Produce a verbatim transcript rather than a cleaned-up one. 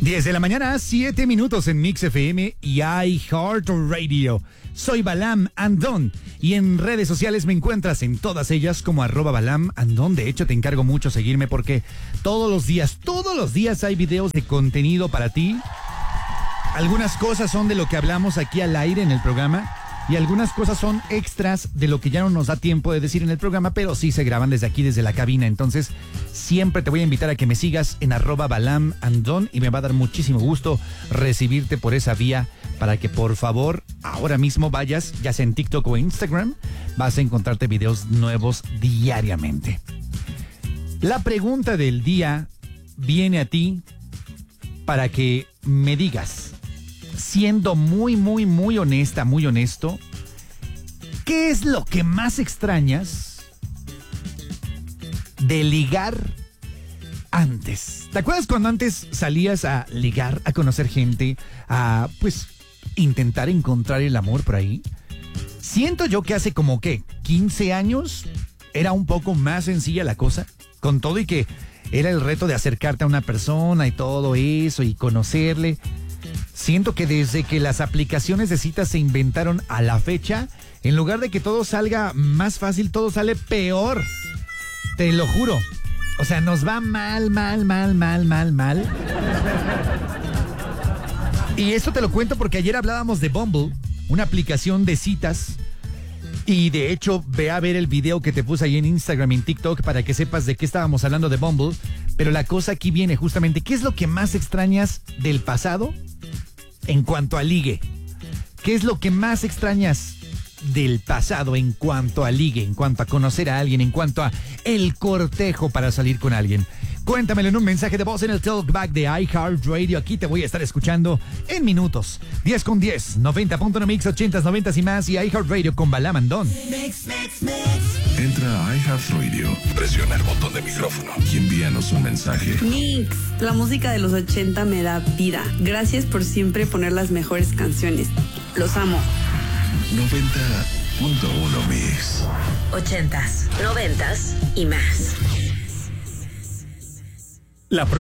diez de la mañana, siete minutos en Mix F M y iHeartRadio. Soy Balam Andón y en redes sociales me encuentras en todas ellas como arroba Balam Andón. De hecho, te encargo mucho seguirme porque todos los días, todos los días hay videos de contenido para ti. Algunas cosas son de lo que hablamos aquí al aire en el programa y algunas cosas son extras de lo que ya no nos da tiempo de decir en el programa, pero sí se graban desde aquí, desde la cabina. Entonces, siempre te voy a invitar a que me sigas en arroba Balam Andón y me va a dar muchísimo gusto recibirte por esa vía para que por favor ahora mismo vayas, ya sea en TikTok o Instagram, vas a encontrarte videos nuevos diariamente. La pregunta del día viene a ti para que me digas, siendo muy, muy, muy honesta, muy honesto, ¿qué es lo que más extrañas de ligar antes? ¿Te acuerdas cuando antes salías a ligar, a conocer gente, a pues intentar encontrar el amor por ahí? Siento yo que hace como que quince años era un poco más sencilla la cosa, con todo y que era el reto de acercarte a una persona y todo eso y conocerle. Siento que desde que las aplicaciones de citas se inventaron a la fecha, en lugar de que todo salga más fácil, todo sale peor. Te lo juro. O sea, nos va mal, mal, mal, mal, mal, mal. Y esto te lo cuento porque ayer hablábamos de Bumble, una aplicación de citas. Y de hecho, ve a ver el video que te puse ahí en Instagram y en TikTok para que sepas de qué estábamos hablando de Bumble. Pero la cosa aquí viene justamente, ¿qué es lo que más extrañas del pasado en cuanto a ligue? ¿Qué es lo que más extrañas del pasado en cuanto a ligue, en cuanto a conocer a alguien, en cuanto a el cortejo para salir con alguien? Cuéntamelo en un mensaje de voz en el talkback de iHeartRadio. Aquí te voy a estar escuchando en minutos. diez con diez, noventa punto uno Mix, ochentas, noventas y más, y iHeartRadio con Balam Andón. Mix, mix, mix. Entra a iHeartRadio, presiona el botón de micrófono y envíanos un mensaje. Mix, la música de los ochenta me da vida. Gracias por siempre poner las mejores canciones. Los amo. noventa punto uno Mix. Ochentas, noventas y más. La